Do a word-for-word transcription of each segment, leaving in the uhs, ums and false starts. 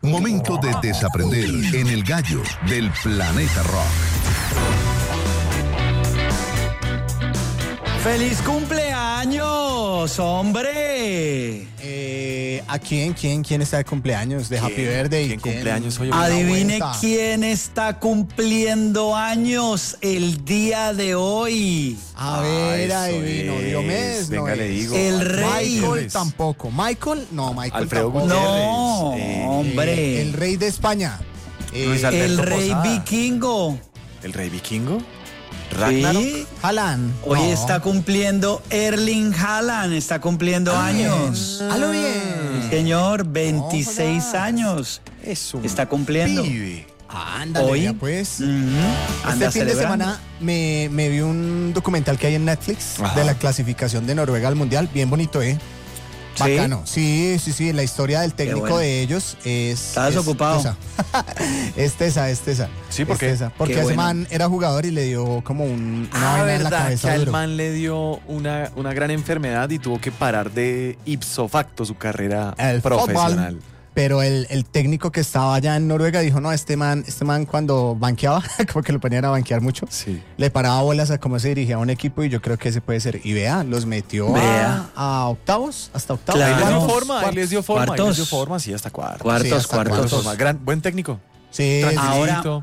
Momento de desaprender en el gallo del Planeta Rock. ¡Feliz cumpleaños, hombre! Eh, ¿A quién? ¿Quién? ¿Quién está de cumpleaños? De Happy Birthday. ¿Quién cumpleaños hoy? Adivine quién está cumpliendo años el día de hoy. A ver, Ah, eso adivino. es. Diomedes, Venga, no le es. digo. El rey. Michael tampoco. Michael, no, Michael Alfredo tampoco. No, Gutiérrez, eh, hombre. El rey de España. Eh, Luis Alberto el rey Posada. vikingo. ¿El rey vikingo? ¿Ragnarok? Sí. Haaland. Hoy No. está cumpliendo Erling Haaland, está cumpliendo años. Halo Sí, bien. señor, veintiséis jodas. años. Es un Está cumpliendo. pibe. Ándale, Hoy. ya pues. Ujú. Este Anda fin de celebrando. semana me, me vi un documental que hay en Netflix Ajá. de la clasificación de Noruega al Mundial. Bien bonito, ¿eh? ¿Sí? Bacano. Sí, sí, sí. La historia del técnico bueno. de ellos es. Estabas es ocupado. Tesa. es tesa, es tesa. Sí, ¿por Es qué? tesa. Porque Qué ese bueno. man era jugador y le dio como un, una Ah, vaina en la verdad, que cabeza al duro. man le dio una, una gran enfermedad y tuvo que parar de ipso facto su carrera El profesional. fútbol. Pero el, el técnico que estaba allá en Noruega dijo, no, este man, este man cuando banqueaba, como que lo ponían a banquear mucho, Sí. le paraba bolas a cómo se dirigía un equipo y yo creo que ese puede ser. Y vea, los metió Vea. a, a octavos, hasta octavos. Claro. Ahí les dio Cuartos, forma, ahí les dio forma, ahí cuartos. les dio forma, sí, hasta cuartos. Cuartos, Sí, hasta cuartos. cuartos. Forma. Gran, buen técnico. Sí, Ahora- Tranquilito.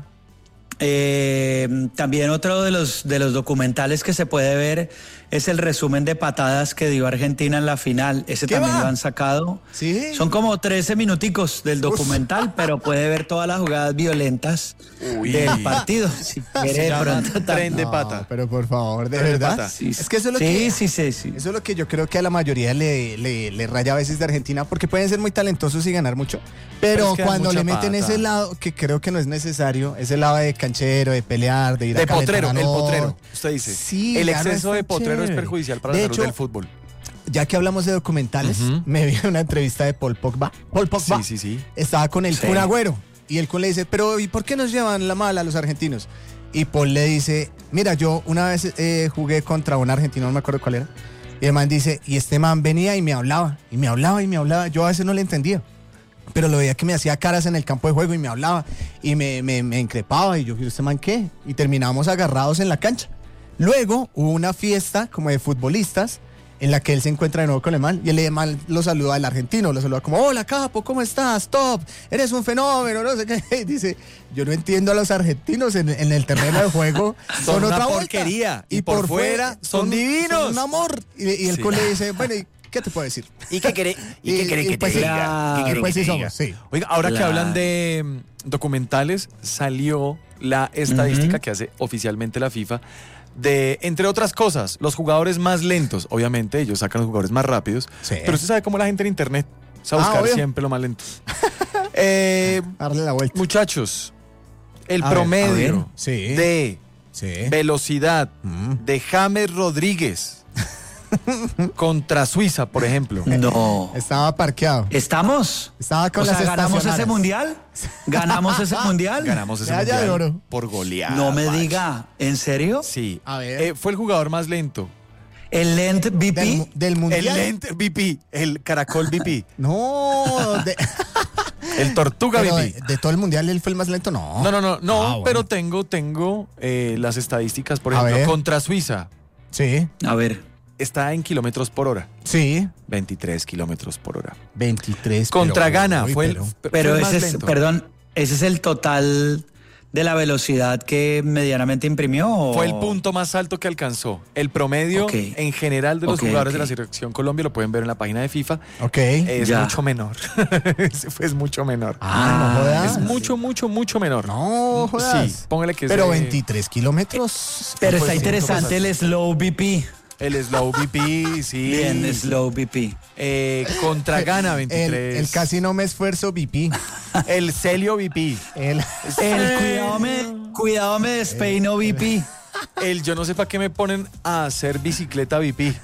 Eh, también otro de los, de los documentales que se puede ver es el resumen de patadas que dio Argentina en la final. Ese ¿Qué también va? lo han sacado. sí. Son como trece minuticos del documental, pero puede ver todas las jugadas violentas Uy. del partido. Si quiere Se de llama pronto Tren también. de No, pata. pero por favor, de Tren de verdad. pata. Sí, Es que eso es lo sí, que... sí, sí, sí. Eso es lo que yo creo que a la mayoría le, le, le raya a veces de Argentina, porque pueden ser muy talentosos y ganar mucho, pero, Pero es que dan cuando mucha le meten pata. ese lado, que creo que no es necesario, ese lado de canchero, de pelear, de ir De a calentar potrero, al el otro. potrero. Usted dice. Sí, el ya no exceso es de tan potrero es chévere. perjudicial para De la salud hecho, del fútbol. Ya que hablamos de documentales, Ujú. me vi una entrevista de Paul Pogba. Paul Pogba Sí, sí, sí. estaba con el Sí. Kun Agüero y el Kun le dice, pero ¿y por qué nos llevan la mala a los argentinos? Y Paul le dice, mira, yo una vez eh, jugué contra un argentino, no me acuerdo cuál era, y el man dice, y este man venía y me hablaba, y me hablaba y me hablaba, yo a veces no le entendía, pero lo veía que me hacía caras en el campo de juego y me hablaba, y me, me, me increpaba, y yo, ¿este man qué? Y terminábamos agarrados en la cancha. Luego hubo una fiesta como de futbolistas, en la que él se encuentra de nuevo con el man y el man lo saluda al argentino, lo saluda como, hola capo, ¿cómo estás? Top, eres un fenómeno, no sé qué. Y dice, yo no entiendo a los argentinos en, en el terreno de juego, Son una otra vuelta. porquería, y por fuera son divinos. son un amor. Y, y el Sí. Kun le dice, bueno, ¿y qué te puedo decir? ¿Y qué quiere, Y- y pues sí, diga? ¿Qué quiere pues que sí te somos, sí. Oiga, ahora que Claro. hablan de mm, documentales, salió la estadística que hace oficialmente la FIFA de, entre otras cosas, los jugadores más lentos. Obviamente, ellos sacan los jugadores más rápidos. Sí. Pero usted sabe cómo la gente en internet sabe Ah, buscar obvio. siempre lo más lento. eh, Darle la vuelta. muchachos, el A ver, promedio a ver. Sí. de Sí. velocidad Mm. de James Rodríguez contra Suiza, por ejemplo. No. Estaba parqueado. ¿Estamos? Estaba con o las sea, ¿ganamos ese estacionarias. mundial? ¿Ganamos ese mundial? Ganamos ese Medalla de mundial oro. por goleada. No me macho. diga, ¿en serio? Sí. A ver. Eh, fue el jugador más lento. ¿El Lent B P? Del, mu- del mundial. El lente V P, el caracol V P, No, de, el tortuga pero V de, P. de todo el mundial él fue el más lento, no. No, no, no, no, Ah, bueno. pero tengo, tengo eh, las estadísticas, por A ejemplo, ver. contra Suiza Sí, A ver. está en kilómetros por hora, sí. veintitrés kilómetros por hora. veintitrés. Contra pero- Ghana uy, fue el, pero- fue Pero el más ese es, lento. perdón, ¿ese es el total de la velocidad que medianamente imprimió? o- Fue el punto más alto que alcanzó. El promedio Ok. en general de los Ok, jugadores ok. de la selección Colombia, lo pueden ver en la página de FIFA, Ok. es Ya. mucho menor. es, es mucho menor. ah, no jodas. Es mucho, mucho, mucho menor. No jodas. Sí, póngale que es Pero de- veintitrés kilómetros. Pero pues está sí, interesante el Slow B P. El Slow V P, sí. Bien, Slow B P. Eh, contra Ghana, El, veintitrés. el casi no me esfuerzo, V P. El Celio V P. El, El cuidado me, cuidado me despeino B P. El yo no sé para qué me ponen a hacer bicicleta V P.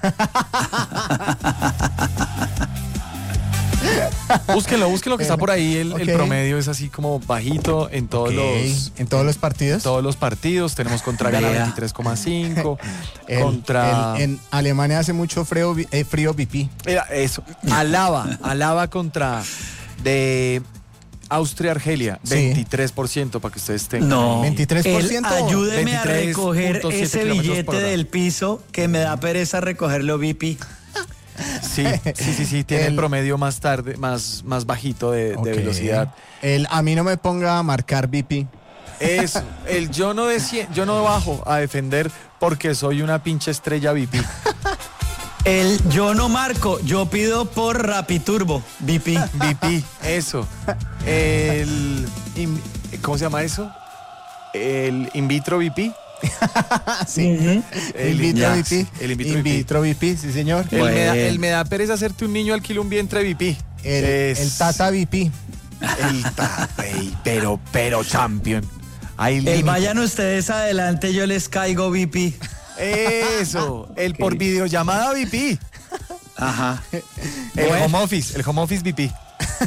Búsquenlo, búsquenlo que está por ahí. El, el Ok. promedio es así como bajito en todos Ok, los en todos los partidos. todos los partidos. Tenemos contra Ghana Vea. veintitrés coma cinco. El- contra. el- en Alemania hace mucho frío, eh, frío V P. Era eso. Alaba. Alaba contra. De. Austria-Argelia, Sí. veintitrés por ciento para que ustedes tengan. No. veintitrés por Él, ciento. ayúdeme a veintitrés recoger punto siete ese kilómetros billete por hora. del piso que me da pereza recogerlo, V P. Sí, sí, sí, sí, tiene el El- promedio más tarde, más, más bajito de, Ok. de velocidad. El, a mí no me ponga a marcar V P. Es el yo no, de cien- yo no bajo a defender porque soy una pinche estrella V P. El yo no marco, yo pido por Rapiturbo, V P. V P, eso. El, in- ¿cómo se llama eso? El in vitro V P. Sí. El In vitro ya, V P. sí, el in vitro In V P. vitro V P, sí señor. El, me da, Bueno. el me da pereza hacerte un niño alquila un vientre V P. El, Es- el Tata V P. El Tata, ey, pero, pero champion. Hay El límite. vayan ustedes adelante, yo les caigo, V P. Eso, el por videollamada V P. Ajá. El Bueno. home office, el home office V P.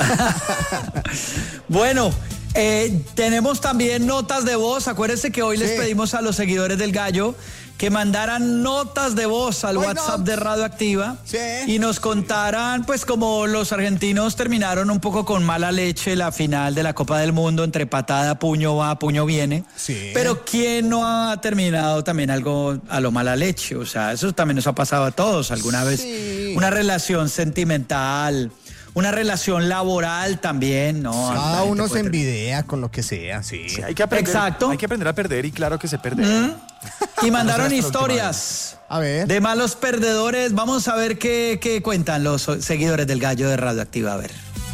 Bueno, eh, tenemos también notas de voz. Acuérdense que hoy les Sí. pedimos a los seguidores del Gallo que mandaran notas de voz al Why WhatsApp not? de Radioactiva Sí. y nos contaran, pues, como los argentinos terminaron un poco con mala leche la final de la Copa del Mundo entre patada, puño va, puño viene. Sí. Pero ¿quién no ha terminado también algo a lo mala leche? O sea, eso también nos ha pasado a todos alguna vez. Sí. Una relación sentimental, una relación laboral también, ¿no? La Cada gente uno se puede terminar. envidia con lo que sea, sí. Sí, hay que aprender, Exacto. Hay que aprender a perder y claro que se pierde. Y mandaron No será hasta la historias A ver. de malos perdedores. Vamos a ver qué, qué cuentan los seguidores del Gallo de Radioactiva. A ver.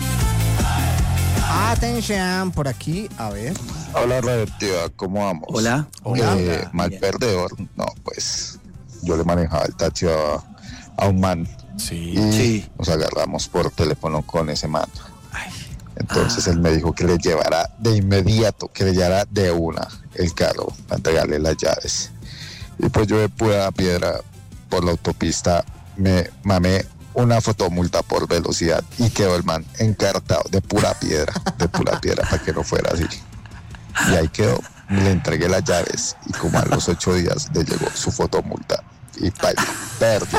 Atención, por aquí, a ver. Hola Radioactiva, ¿cómo vamos? Hola. Hola. Eh, Hola. mal Bien. perdedor, no, pues yo le manejaba el taxi a, a un man Sí. y Sí. nos agarramos por teléfono con ese man. Entonces él me dijo que le llevara de inmediato, que le llevara de una el carro para entregarle las llaves. Y pues yo de pura piedra por la autopista me mamé una fotomulta por velocidad y quedó el man encartado de pura piedra, de pura piedra para que no fuera así. Y ahí quedó, le entregué las llaves y como a los ocho días le llegó su fotomulta y pa- perdió.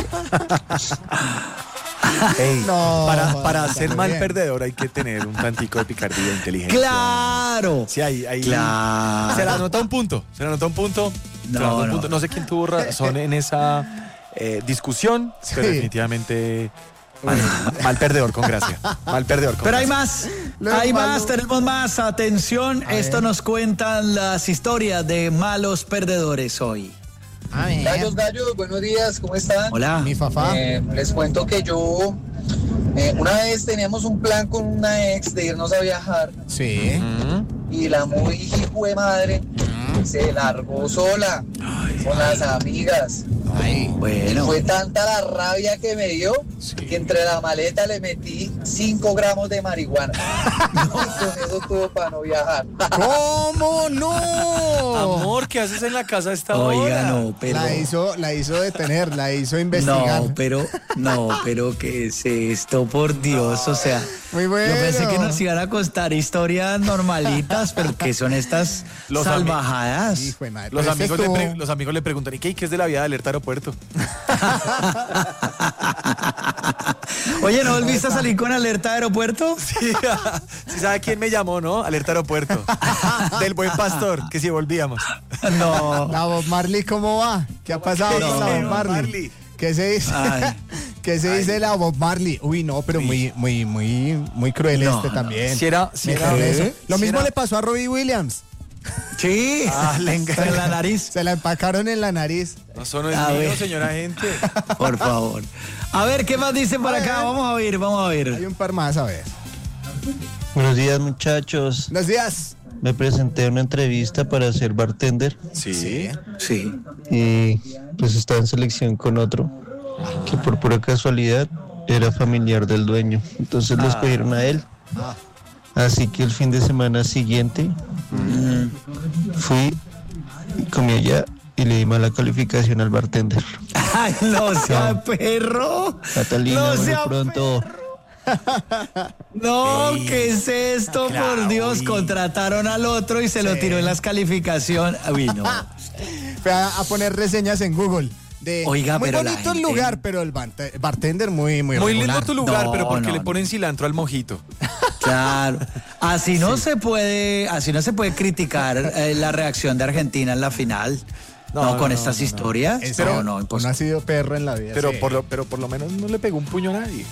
Ey, No, para, para está ser muy mal bien. perdedor hay que tener un tantico de picardía e inteligencia. ¡Claro! Sí, ahí, ahí. Claro. Se le anota un punto. Se le anota un punto. se le No, anota un no. punto. No sé quién tuvo razón en esa eh, discusión, pero Sí. definitivamente mal, mal perdedor con gracia. Mal perdedor con Pero hay gracia. más, Luego, hay más, Pablo. tenemos más. Atención, esto ver. nos cuentan las historias de malos perdedores hoy. A ver. Gallos, gallos, buenos días, ¿cómo están? Hola. Mi fafá. Eh, les cuento que yo eh, una vez teníamos un plan con una ex de irnos a viajar Sí. y la muy hijo de madre se largó sola con las amigas. Ay. Bueno. Fue tanta la rabia que me dio que entre la maleta le metí cinco gramos de marihuana. Y con eso tuvo para no viajar. ¿Cómo no? Amor, ¿qué haces en la casa a esta Oiga, hora? no, pero... La hizo, la hizo detener, la hizo investigar. No, pero, no, pero ¿qué es esto? Por Dios, o sea, Muy bueno. yo pensé que nos iban a contar historias normalitas, pero ¿qué son estas Los ami- salvajadas? Hijo de madre. Los pero este amigos, le estuvo- pre- los amigos le preguntan, ¿y qué, qué es de la vida de alerta aeropuerto? Oye, ¿no volviste a salir con alerta de aeropuerto? Sí, sí sabe quién me llamó, ¿no? Alerta aeropuerto. Del buen pastor, que si volvíamos. No. La Bob Marley, ¿cómo va? ¿Qué ha pasado ¿Qué con la dice Bob Bob Marley? Marley? ¿Qué se dice? Ay. ¿Qué se dice de la Bob Marley? Uy, no, pero muy, muy, muy, muy cruel No, este no. también. Si era, si Me era, cae eso. Lo si mismo era- le pasó a Robbie Williams. Sí. Ah, le engañó. En la nariz. Se la empacaron en la nariz. No, eso no es A mío, ver. señora gente. Por favor. A ver, ¿qué más dicen por A acá? ver. Vamos a oír, vamos a Hay oír. un par más, a ver. Buenos días, muchachos. Buenos días. Me presenté a una entrevista para ser bartender Sí. Sí. y pues estaba en selección con otro que por pura casualidad era familiar del dueño. Entonces lo escogieron a él. Así que el fin de semana siguiente fui, comí allá y le di mala calificación al bartender. Ay, no sea perro. Catalina, No muy sea pronto. No, ¿qué es esto? Claro, Por Dios, uy. contrataron al otro y se lo tiró en las calificaciones. Uy, no. Fue a, a poner reseñas en Google. De, Oiga, muy pero la bonito el gente- lugar, pero el barte- bartender muy, muy Muy regular. lindo tu lugar, No, pero porque no, le no. ponen cilantro al mojito. Claro. Así no sí. se puede, así no se puede criticar eh, la reacción de Argentina en la final. No, no con no, estas no, historias. No. Pero no, no, no ha sido perro en la vida. Pero, sí. por lo, pero por lo menos no le pegó un puño a nadie.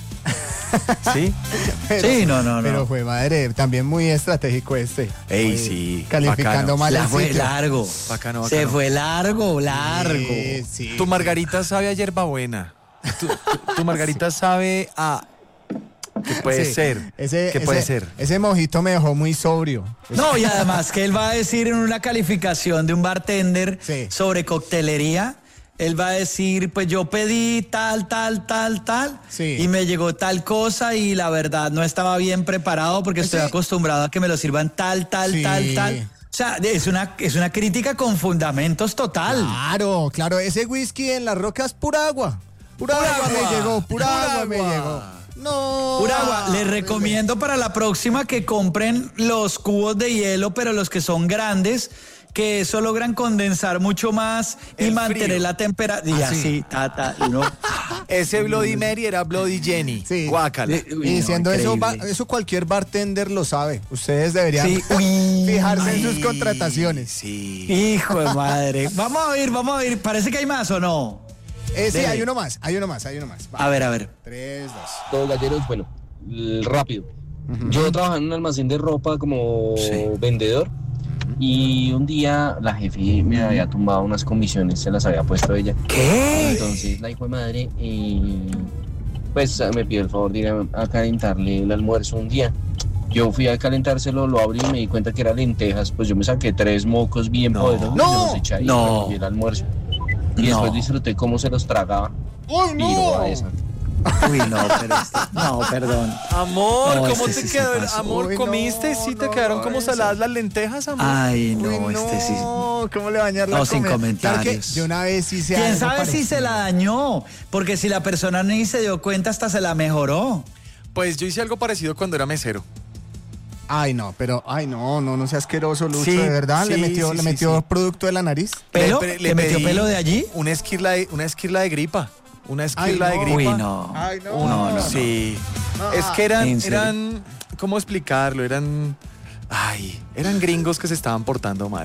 ¿Sí? Pero, sí, no, no, no. Pero fue madre, también muy estratégico este. Ey, sí. Calificando bacano. mal La el fue sitio. largo. Bacano, bacano. Se fue largo, largo. Sí, sí, tu margarita sabe a hierbabuena. Tu, tu, tu margarita sí. sabe a... ¿Qué puede sí. ser? Ese, ¿Qué ese, puede ser? Ese mojito me dejó muy sobrio. No, y además que él va a decir en una calificación de un bartender sí. sobre coctelería, él va a decir, pues yo pedí tal, tal, tal, tal, sí. y me llegó tal cosa y la verdad no estaba bien preparado porque estoy sí. acostumbrado a que me lo sirvan tal, tal, sí. tal, tal. O sea, es una, es una crítica con fundamentos total. Claro, claro, ese whisky en las rocas, pura agua. Pura, pura agua, agua me llegó, pura, pura agua, agua me llegó. No. Pura agua. Les recomiendo para la próxima que compren los cubos de hielo, pero los que son grandes, que eso logran condensar mucho más y el mantener frío. La temperatura. Y ah, así, sí. ta, ta, y no. Ese Bloody Mary era Bloody Jenny. Sí. Guácala. Y, y diciendo no, eso, va, eso cualquier bartender lo sabe. Ustedes deberían sí. fijarse Ay, en sus contrataciones. Sí. Hijo de madre. Vamos a ver, vamos a ver. Parece que hay más, ¿o no? Eh, sí, hay uno más, hay uno más, hay uno más. Va. A ver, a ver. Tres, dos. Todos galleros, bueno, rápido. Uh-huh. Yo trabajaba en un almacén de ropa como sí. vendedor uh-huh. y un día la jefe me había tumbado unas comisiones, se las había puesto ella. ¿Qué? Entonces la hijo de madre y pues me pidió el favor de ir a, a calentarle el almuerzo un día. Yo fui a calentárselo, lo abrí y me di cuenta que eran lentejas, pues yo me saqué tres mocos bien no. poderosos no. y se los eché ahí no. y el almuerzo. Y no. después disfruté cómo se los tragaba. ¡Uy, no! A esa. Uy, no, pero este, no, perdón. Amor, no, ¿cómo este te sí quedó? Uy, Amor, no, ¿comiste? ¿Sí te no, quedaron como esa. saladas las lentejas, amor? Ay, no, Uy, no, este sí. ¿cómo le va a dañar la No, sin comida? comentarios. Claro que yo una vez sí se ¿Quién sabe si se la dañó? Porque si la persona ni se dio cuenta, hasta se la mejoró. Pues yo hice algo parecido cuando era mesero. Ay, no, pero, ay, no, no, no sea asqueroso, Lucho, sí, de verdad. Sí, ¿Le metió, sí, le sí, metió sí. producto de la nariz? ¿Pelo? ¿Le, le, ¿Le metió pelo de allí? Una esquirla de, una esquirla de gripa. Una esquirla ay, no. de gripa. Uy, no. Ay, no. Uh, no, no, sí. No. Es que eran, ¿En serio? eran, ¿cómo explicarlo? Eran, ay, eran gringos que se estaban portando mal.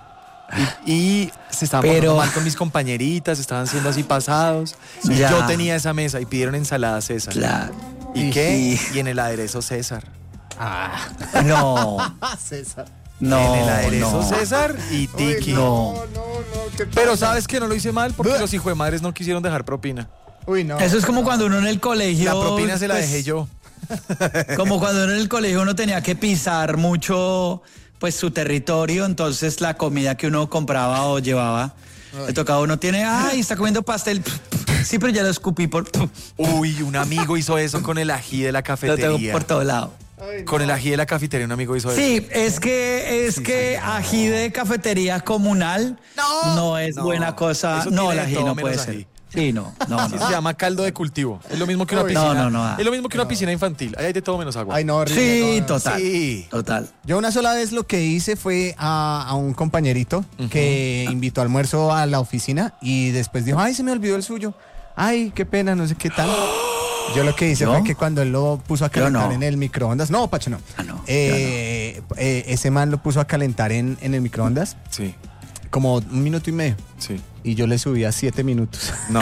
Y, y se estaban Pero... portando mal con mis compañeritas, estaban siendo así pasados. Sí. Ya. Yo tenía esa mesa y pidieron ensalada César. Claro. ¿Y qué? Sí. Y en el aderezo César. Ah, no. César. No, en el aderezo no. César y Tiki. Uy, no, no, no, ¿qué Pero pasa? sabes que no lo hice mal porque los hijos de madres no quisieron dejar propina. Uy, no. Eso es como cuando uno en el colegio... La propina se la pues, dejé yo. Como cuando uno en el colegio uno tenía que pisar mucho pues su territorio, entonces la comida que uno compraba o llevaba, ay. Le tocaba a uno, tiene, ay, está comiendo pastel. Sí, pero ya lo escupí por... Uy, un amigo hizo eso con el ají de la Lo cafetería. tengo por todo lado. Ay, Con no. el ají de la cafetería un amigo hizo Sí, eso. es que es Sí, que sí. ají de cafetería comunal No. no es No. buena cosa. Eso No, tiene el de ají todo no menos puede ají. ser. Sí, no, no, Así no. se llama caldo de cultivo. Es lo mismo que una Uy. piscina. No, no, no. Es lo mismo que una piscina infantil. Ahí hay de todo menos agua. Ay, no, horrible. Sí, no, no. total. Sí. Total. Yo una sola vez lo que hice fue a, a un compañerito Ujú. que invitó a almuerzo a la oficina y después dijo, ay, se me olvidó el suyo. Ay, qué pena, no sé qué tal. Yo lo que hice ¿Yo? fue que cuando él lo puso a calentar no. en el microondas, no, Pacho, no. Ah, no, Eh, eh, ese man lo puso a calentar en, en el microondas Sí, como un minuto y medio sí. y yo le subí a siete minutos. No.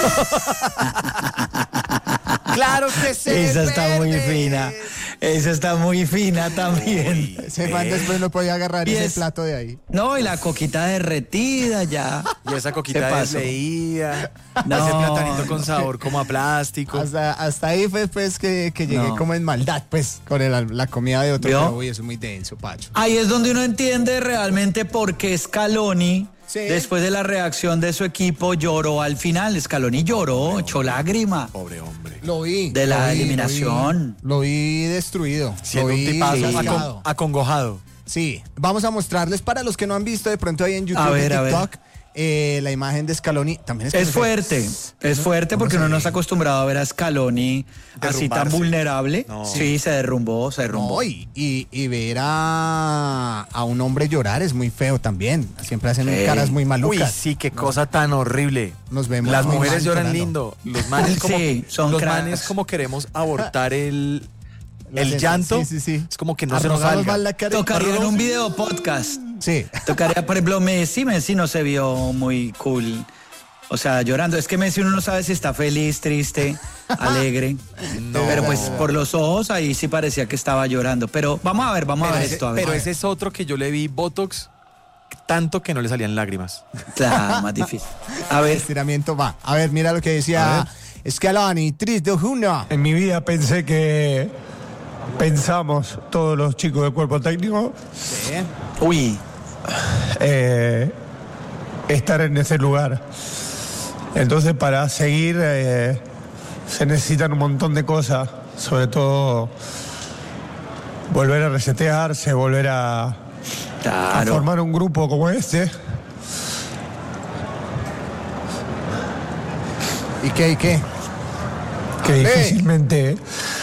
Claro que sí. Esa está muy fina. Esa está muy fina también. Ese man después no podía agarrar Y ese es- plato de ahí. No, y la coquita derretida ya. Y esa Se coquita pasó. desleída. No. Ese platanito con sabor como a plástico. Hasta, hasta ahí fue pues que, que llegué No. como en maldad, pues, con el- la comida de otro. ¿Vio? Pero, uy, eso es muy denso, Pacho. Ahí es donde uno entiende realmente por qué Scaloni, Sí. después de la reacción de su equipo, lloró al final. Scaloni lloró, echó lágrima. Pobre hombre. Lo vi. De la lo vi, eliminación. Lo vi, lo vi destruido. Siendo lo un vi tipazo cascado. acon- acongojado. Sí, vamos a mostrarles para los que no han visto de pronto ahí en YouTube, A ver, en a ver. TikTok, eh, la imagen de Scaloni. También es, que Es no sé- fuerte, es fuerte porque uno no está acostumbrado a ver a Scaloni así tan Derrumbarse. vulnerable. No. Sí, se derrumbó, se derrumbó. No, y, y, y ver a, a un hombre llorar es muy feo también. Siempre hacen Sí. caras muy Uy, malucas. sí, qué cosa tan horrible. Nos vemos Las muy mujeres mal lloran llorando. lindo. Los manes como, Sí, son los cracks. manes como queremos abortar el, el Sí, llanto sí, sí, sí. es como que no se nos Arrugamos salga. más la cara. Tocaría en un video podcast. Sí. Tocaría, por ejemplo, Messi. Messi no se vio muy cool. O sea, llorando. Es que Messi uno no sabe si está feliz, triste, alegre. No. Pero pues por los ojos ahí sí parecía que estaba llorando. Pero vamos a ver, vamos Pero a ver ese, esto. A ver. pero ese es otro que yo le vi Botox tanto que no le salían lágrimas. Claro, más difícil. A ver. Estiramiento va. A ver, mira lo que decía Scaloni, tres, dos, uno. En mi vida pensé que pensamos todos los chicos del cuerpo técnico Uy. eh, estar en ese lugar. Entonces para seguir eh, se necesitan un montón de cosas, sobre todo volver a resetearse, volver a, a Claro. formar un grupo como este. ¿Y qué? ¿Y qué? Que difícilmente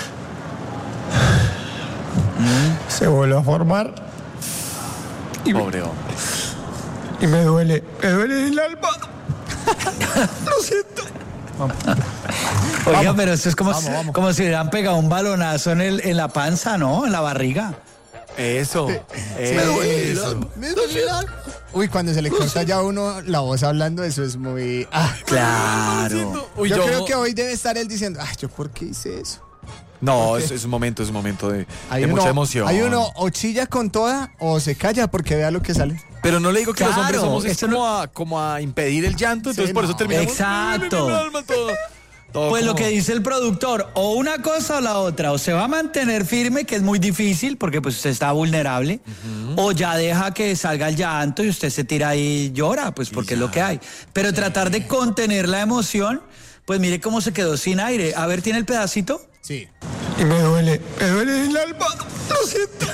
se vuelve a formar. Y, Pobre hombre. y me duele, me duele el alma. Lo siento. Oiga, pero eso es como, Vamos, vamos. como si hubieran pegado un balonazo en, el, en la panza, ¿no? En la barriga. Eso. Sí. Eso. Me duele el alma. Uy, cuando se le corta ya a uno la voz hablando, eso es muy... Ah. Claro. Uy, yo, yo- creo que hoy debe estar él diciendo, ay, ¿yo por qué hice eso? No, es, es un momento, es un momento de, Hay de uno, mucha emoción. Hay uno o chilla con toda o se calla porque vea lo que sale. Pero no le digo que los Claro, hombres somos es eso como, a, como a impedir el llanto, entonces Sí, por eso no. terminamos. Exacto. Mi alma, todo- todo Pues lo como- que dice el productor, o una cosa o la otra, o se va a mantener firme, que es muy difícil porque pues usted está vulnerable, o ya deja que salga el llanto y usted se tira ahí y llora, pues porque es lo que hay. Pero tratar de contener la emoción, pues mire cómo se quedó sin aire. A ver, ¿tiene el pedacito? Sí. Y me duele, me duele el alma. Lo siento.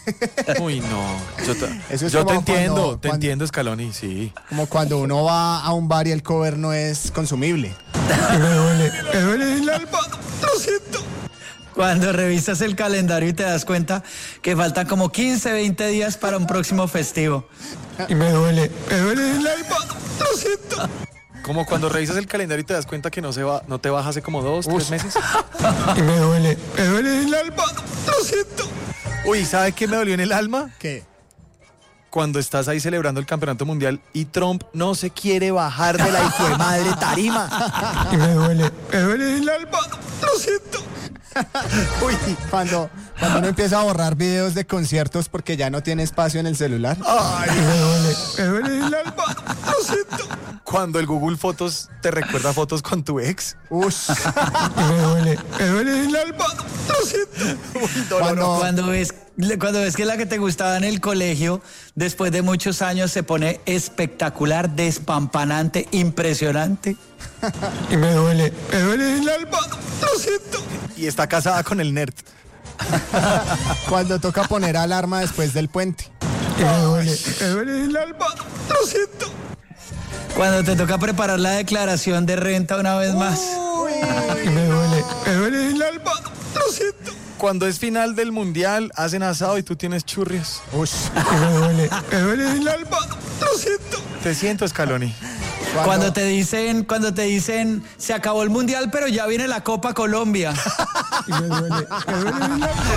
Uy, no. Yo te, Eso es yo te como entiendo, cuando- te cuando- entiendo, Scaloni, sí. Como cuando uno va a un bar y el cover no es consumible. Y me duele, me duele el alma. Lo siento. Cuando revisas el calendario y te das cuenta que faltan como quince, veinte días para un próximo festivo. Y me duele, me duele el alma. Lo siento. Como cuando revisas el calendario y te das cuenta que no se va, no te baja hace como dos, tres meses. Y me duele, me duele el alma. Lo siento. Uy, ¿sabe qué me dolió en el alma? ¿Qué? Cuando estás ahí celebrando el campeonato mundial y Trump no se quiere bajar de la hijo de madre tarima. Y me duele, me duele el alma. Lo siento. Uy, cuando, cuando uno empieza a borrar videos de conciertos porque ya no tiene espacio en el celular. Y me duele, me duele el alma. Lo siento. Cuando el Google Fotos te recuerda fotos con tu ex. Ush. Y me duele, me duele el alma. Lo siento. Cuando, Cuando ves, cuando ves que la que te gustaba en el colegio, después de muchos años se pone espectacular, despampanante, impresionante. Y me duele, me duele el alma. Lo siento. Y está casada con el nerd. cuando toca poner alarma después del puente. Y me duele, me duele el alma. Lo siento. Cuando te toca preparar la declaración de renta una vez más. Y me duele, me duele el alma. Lo siento. Cuando es final del mundial, hacen asado y tú tienes churrias. Ush. Y me duele, me duele el alma. Lo siento. Te siento, Scaloni. Cuando te dicen, cuando te dicen, se acabó el mundial, pero ya viene la Copa Colombia. Y me duele, me duele el alma.